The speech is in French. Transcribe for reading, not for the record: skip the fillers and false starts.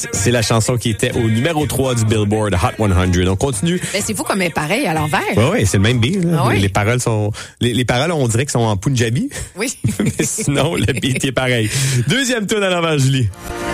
C'est la chanson qui était au numéro 3 du Billboard Hot 100. On continue. Ben, c'est fou comme elle est pareil à l'envers. Oui, c'est le même beat. Là. Ah oui. Les paroles sont... Les paroles, on dirait qu'elles sont en Punjabi. Oui. Mais sinon, le beat est pareil. Deuxième tour à l'envers, Julie.